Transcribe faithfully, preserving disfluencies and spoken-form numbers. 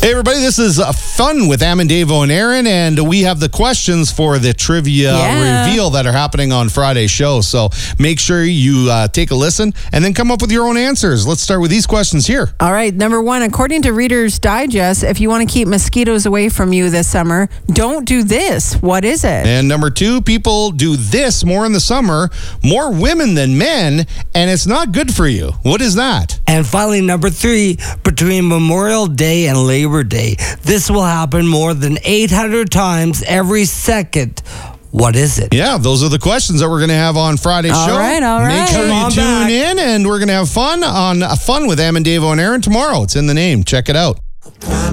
Hey, everybody, this is uh, Fun with Amandavo and Aaron, and we have the questions for the trivia Yeah. reveal that are happening on Friday's show. So make sure you uh, take a listen and then come up with your own answers. Let's start with these questions here. All right, number one, according to Reader's Digest, if you want to keep mosquitoes away from you this summer, don't do this. What is it? And number two, people do this more in the summer, more women than men, and it's not good for you. What is that? And finally, number three, between Memorial Day and Labor Day, this will happen more than eight hundred times every second. What is it? Yeah, those are the questions that we're going to have on Friday's All show. right, all Make right. sure Come you on tune back. in, and we're going to have fun on uh, Fun with Amandavo and Aaron tomorrow. It's in the name. Check it out.